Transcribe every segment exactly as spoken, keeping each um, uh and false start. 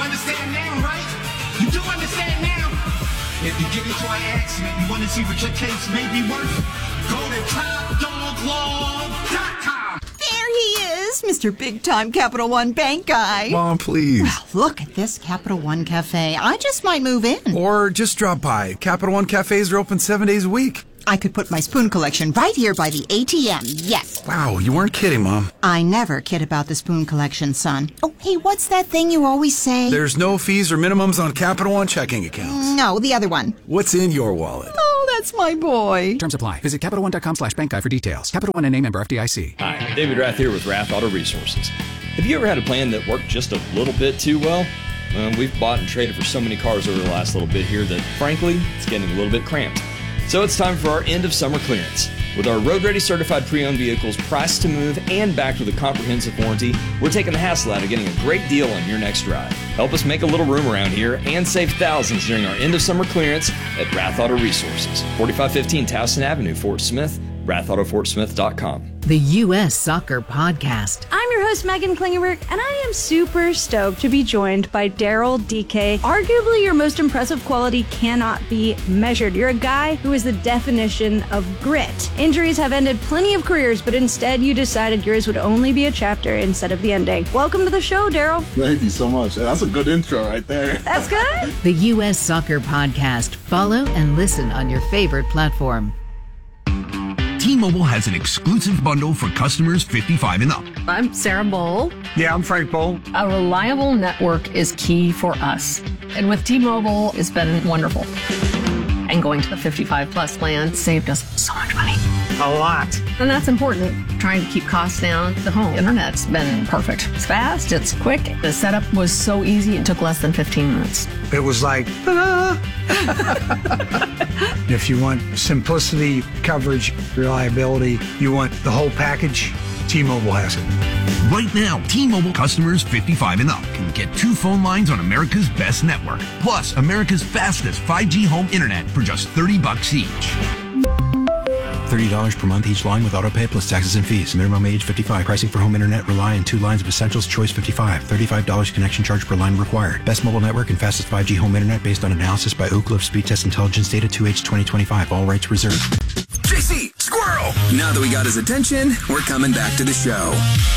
understand now, right? You do understand now? If you get into an accident, you want to see what your case may be worth? Go to top dog law dot com. There he is, Mister Big Time Capital One Bank guy. Mom, please. Well, look at this Capital One Cafe. I just might move in. Or just drop by. Capital One cafes are open seven days a week. I could put my spoon collection right here by the A T M, yes. Wow, you weren't kidding, Mom. I never kid about the spoon collection, son. Oh, hey, what's that thing you always say? There's no fees or minimums on Capital One checking accounts. No, the other one. What's in your wallet? Oh, that's my boy. Terms apply. Visit Capital One dot com slash bank guy for details. Capital One N A member F D I C. Hi, David Rath here with Rath Auto Resources. Have you ever had a plan that worked just a little bit too well? Well, we've bought and traded for so many cars over the last little bit here that, frankly, it's getting a little bit cramped. So it's time for our end of summer clearance. With our road-ready certified pre-owned vehicles priced to move and backed with a comprehensive warranty, we're taking the hassle out of getting a great deal on your next drive. Help us make a little room around here and save thousands during our end of summer clearance at Rath Auto Resources, forty-five fifteen Towson Avenue, Fort Smith, rath auto fort smith dot com. The U S Soccer Podcast. I'm your host, Megan Klingenberg, and I am super stoked to be joined by Daryl D K. Arguably, your most impressive quality cannot be measured. You're a guy who is the definition of grit. Injuries have ended plenty of careers, but instead you decided yours would only be a chapter instead of the ending. Welcome to the show, Daryl. Thank you so much. That's a good intro right there. That's good. The U S Soccer Podcast. Follow and listen on your favorite platform. T-Mobile has an exclusive bundle for customers fifty-five and up. I'm Sarah Bowl. Yeah, I'm Frank Bowl. A reliable network is key for us. And with T-Mobile, it's been wonderful. And going to the fifty-five plus plan saved us so much money. A lot. And that's important. Trying to keep costs down. The home internet's been perfect. It's fast, it's quick. The setup was so easy, it took less than fifteen minutes. It was like, ta-da! If you want simplicity, coverage, reliability, you want the whole package, T-Mobile has it. Right now, T-Mobile customers fifty-five and up can get two phone lines on America's best network, plus America's fastest five G home internet for just thirty bucks each. thirty dollars per month each line with autopay plus taxes and fees. Minimum age fifty-five. Pricing for home internet rely on two lines of Essentials Choice fifty-five. thirty-five dollars connection charge per line required. Best mobile network and fastest five G home internet based on analysis by Oak Cliff Speed Test Intelligence Data two H twenty twenty-five. All rights reserved. J C, squirrel! Now that we got his attention, we're coming back to the show.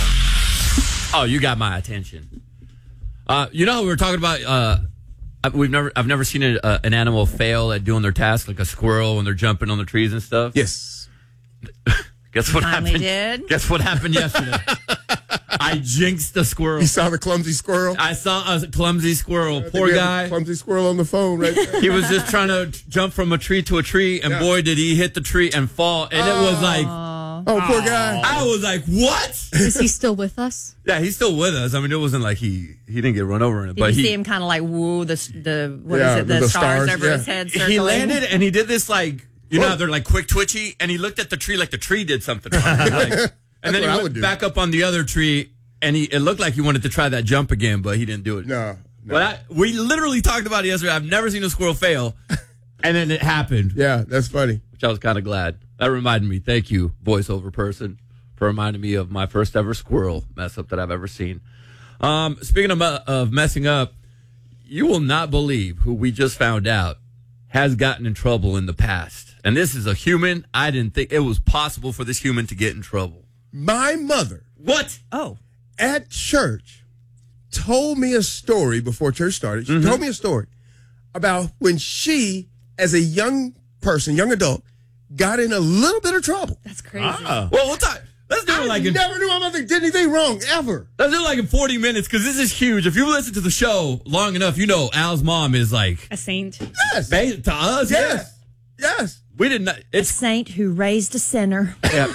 Oh, you got my attention. Uh, you know, we were talking about... Uh, We've never, I've never seen a, uh, an animal fail at doing their task, like a squirrel when they're jumping on the trees and stuff. Yes. Guess what Finally happened? did. Guess what happened yesterday? I jinxed the squirrel. You saw the clumsy squirrel? I saw a clumsy squirrel. I Poor guy. Clumsy squirrel on the phone right there. He was just trying to jump from a tree to a tree, and yeah. boy, did he hit the tree and fall. And oh. it was like, oh, poor guy. I was like, what? Is he still with us? Yeah, he's still with us. I mean, it wasn't like he, he didn't get run over in it. Did but you he, see him kind of like woo the the what yeah, is it the, the stars, stars over yeah. his head circling? He landed and he did this like you Whoa. know they're like quick twitchy, and he looked at the tree like the tree did something. Like, and then he I went back up on the other tree, and he it looked like he wanted to try that jump again, but he didn't do it. No, no. But I, we literally talked about it yesterday. I've never seen a squirrel fail, and then it happened. Yeah, that's funny. Which I was kind of glad. That reminded me. Thank you, voiceover person, for reminding me of my first ever squirrel mess up that I've ever seen. Um, speaking of, of messing up, you will not believe who we just found out has gotten in trouble in the past. And this is a human. I didn't think it was possible for this human to get in trouble. My mother. What? Oh. At church told me a story before church started. She mm-hmm. told me a story about when she, as a young person, young adult, got in a little bit of trouble. That's crazy. Ah. Well, we'll talk. Let's do I it like in, never knew my mother did anything wrong, ever. Let's do it like in forty minutes, because this is huge. If you listen to the show long enough, you know Al's mom is like... a saint. Yes. Ba- to us, yes. Yeah. Yes. We did not... It's, a saint who raised a sinner. Yeah.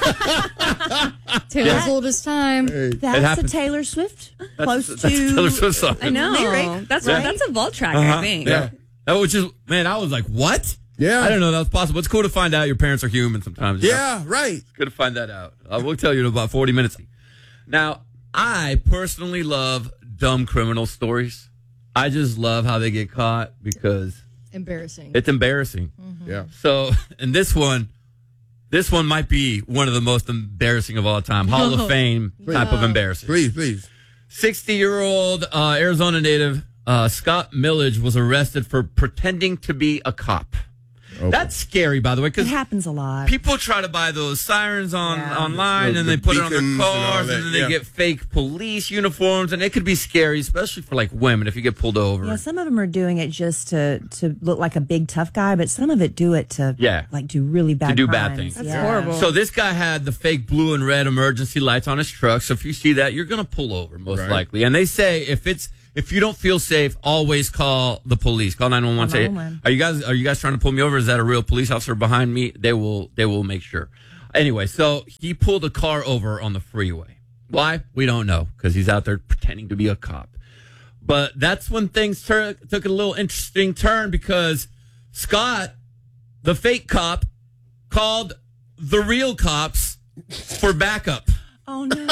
Tales yeah. old as time. Hey. That's a Taylor Swift. That's, close that's to... a Taylor Swift song. I know. Lyric. That's, right. that's a vault track, uh-huh. I think. Yeah. That was just... Man, I was like, what? Yeah. I didn't know that was possible. It's cool to find out your parents are human sometimes. Yeah, know? right. It's good to find that out. I will tell you in about forty minutes. Now, I personally love dumb criminal stories. I just love how they get caught because... Embarrassing. It's embarrassing. Mm-hmm. Yeah. So, and this one, this one might be one of the most embarrassing of all time. Hall of Fame type of embarrassing. Please, please. sixty-year-old uh, Arizona native uh, Scott Millage was arrested for pretending to be a cop. Okay. That's scary, by the way, because it happens a lot. People try to buy those sirens on Yeah. online, The- and the they put it on beacons their and all cars, and, that, then they yeah. get fake police uniforms, and it could be scary, especially for like women if you get pulled over. Yeah, some of them are doing it just to to look like a big tough guy, but some of it do it to Yeah. like do really bad to do crimes. bad things. That's Yeah. horrible. So this guy had the fake blue and red emergency lights on his truck. So if you see that, you're going to pull over most Right. likely. And they say if it's if you don't feel safe, always call the police. Call nine one one. Say, are you guys are you guys trying to pull me over? Is that a real police officer behind me? They will they will make sure. Anyway, so he pulled a car over on the freeway. Why? We don't know, because he's out there pretending to be a cop. But that's when things tur- took a little interesting turn, because Scott, the fake cop, called the real cops for backup. Oh no.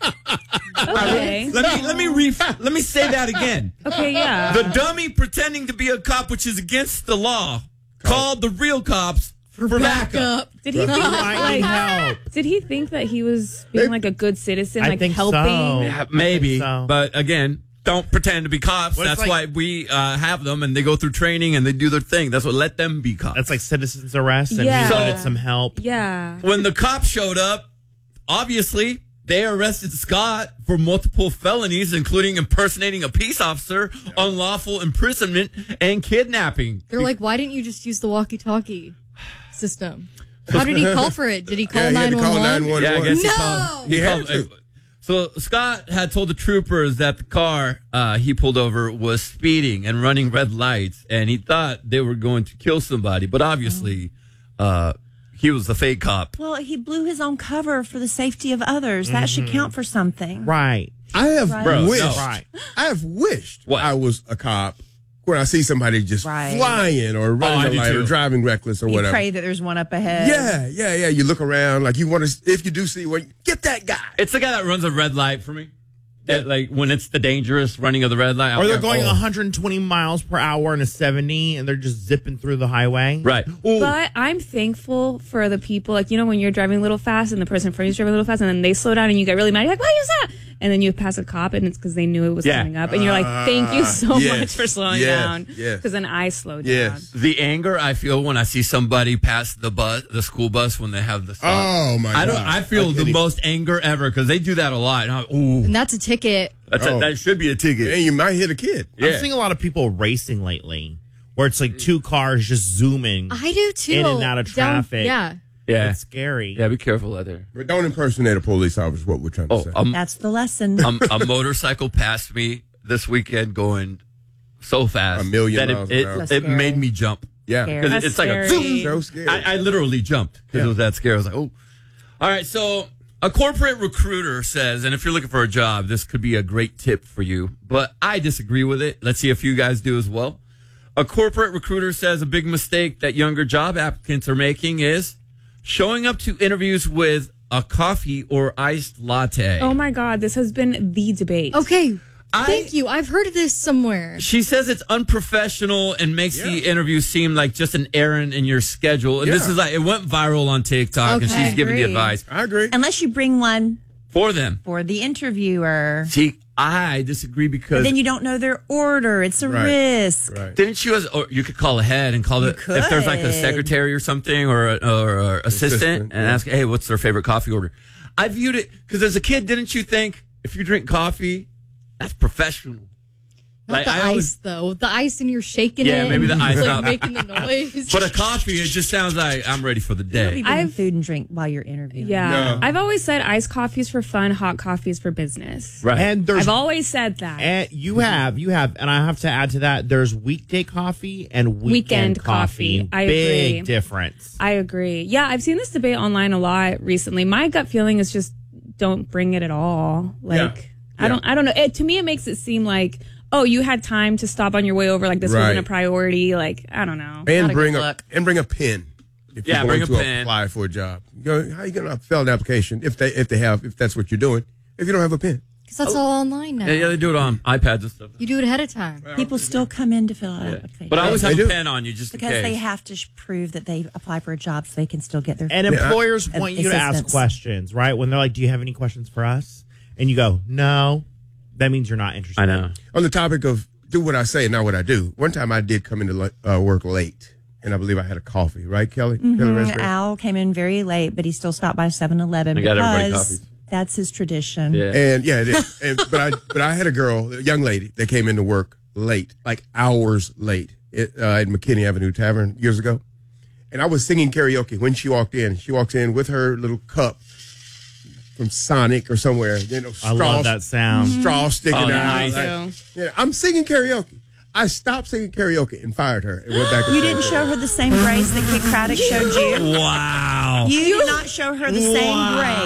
Okay. Let me let me re- let me say that again. Okay, yeah. The dummy pretending to be a cop, which is against the law, called the real cops for, backup. Did he think Might need help. like, did he think that he was being like a good citizen, I like think so. helping? Yeah, maybe, so. but again, don't pretend to be cops. Well, it's That's like- why we uh, have them, and they go through training and they do their thing. That's what let them be cops. That's like citizens arrest, and Yeah. he wanted some help. Yeah. When the cops showed up, obviously they arrested Scott for multiple felonies, including impersonating a peace officer, unlawful imprisonment, and kidnapping. They're like, why didn't you just use the walkie-talkie system? How did he call for it? Did he call Yeah, he had to call nine one one? Yeah, I guess he No! called. He He had called to. so Scott had told the troopers that the car uh, he pulled over was speeding and running red lights, and he thought they were going to kill somebody. But obviously, uh, he was the fake cop. Well, he blew his own cover for the safety of others. That should count for something. Right. I have Right. Bro, wished. no. Right. I have wished What? I was a cop when I see somebody just Right. flying or running I a do light or too. driving reckless or You whatever. pray that there's one up ahead. Yeah, yeah, yeah. You look around like you want to. If you do see one, get that guy. It's the guy that runs a red light for me. That, like when it's the dangerous running of the red light. Or they're I'm- going oh. one hundred twenty miles per hour in a seventy, and they're just zipping through the highway. Right. But I'm thankful for the people, like, you know, when you're driving a little fast and the person in front of you is driving a little fast and then they slow down and you get really mad. You're like, why is that? And then you pass a cop and it's because they knew it was Yeah. coming up. And you're like, thank you so Uh, yes, much for slowing yes, down. yes. Because then I slowed down. Yes. The anger I feel when I see somebody pass the bus, the school bus when they have the stop. Oh my I don't. God. I feel I the can't most anger ever because they do that a lot. And I, ooh, And that's a ticket. that's a, Oh. that should be a ticket. And you might hit a kid. I'm seeing a lot of people racing lately, where it's like two cars just zooming I do too. in and out of Down- traffic. yeah. Yeah. It's scary. Yeah, be careful out there. But don't impersonate a police officer. Is what we're trying to Oh, say. um, That's the lesson. um, a motorcycle passed me this weekend going so fast A million that miles it, an hour. it, So it made scary. me jump. yeah. Scary. Because That's it's like a scary. zoom. So scary. I, I literally jumped because Yeah. it was that scary. I was like, oh. All right, so a corporate recruiter says, and if you're looking for a job, this could be a great tip for you, but I disagree with it. Let's see if you guys do as well. A corporate recruiter says a big mistake that younger job applicants are making is showing up to interviews with a coffee or iced latte. Oh my God, this has been the debate. Okay. I- Thank you. I've heard of this somewhere. She says it's unprofessional and makes the interview seem like just an errand in your schedule. And this Yeah. is like, it went viral on TikTok, and Okay. she's giving the Agree. advice I agree. Unless you bring one for them. for the interviewer. See, I disagree But because then you don't know their order. It's a Right. risk. Right. didn't you? As, or you could call ahead and call You it if there's like a could. secretary or something or a, or a assistant, Assistant, and yeah. ask, hey, what's their favorite coffee order? I viewed it because as a kid, didn't you think if you drink coffee, that's professional? Not Like, the I ice, always- though. The ice and you're shaking Yeah, it. maybe the and ice like not- making the noise. But a coffee, it just sounds like I'm ready for the Don't be day. bringing I've- food and drink while you're interviewing. Yeah. No. I've always said iced coffee is for fun, hot coffee is for business. Right. And there's I've always said that. and you have you have, and I have to add to that. There's weekday coffee and weekend, Weekend coffee. I Big agree. difference. I agree. Yeah, I've seen this debate online a lot recently. My gut feeling is just don't bring it at all. Like Yeah. I don't I don't know. It, to me it makes it seem like, oh, you had time to stop on your way over, like this Right. wasn't a priority. Like, I don't know. And Not a bring good a look. and bring a pen. If Yeah, you're bring going a to pen. apply for a job. You go, how you going to fill an application if they if they have if that's what you're doing? If you don't have a pen. Because that's all online now. Yeah, yeah, they do it on iPads and stuff. You do it ahead of time. People still come in to fill out applications. But I always have They a do. pen on you just in because case. they have to sh- prove that they apply for a job so they can still get their And employers want you to ask assistance. questions, right? When they're like, "Do you have any questions for us?" And you go, "No." that means you're not interested. I know. On the topic of do what I say, not what I do. One time I did come into uh, work late, and I believe I had a coffee. Right, Kelly? Kelly Mm-hmm. Raspberry? Al came in very late, but he still stopped by seven eleven I got everybody because coffees. that's his tradition. Yeah. And yeah, it is. And, but I but I had a girl, a young lady, that came into work late, like hours late, it, uh, at McKinney Avenue Tavern years ago. And I was singing karaoke when she walked in. She walks in with her little cup from Sonic or somewhere. You know, straw, I love that sound. Straw sticking Oh, out. nice. Like, yeah, I'm singing karaoke. I stopped singing karaoke and fired her and went back. You didn't show her the same grace that Kid Craddock showed you. Wow. You did not show her the same Wow. grace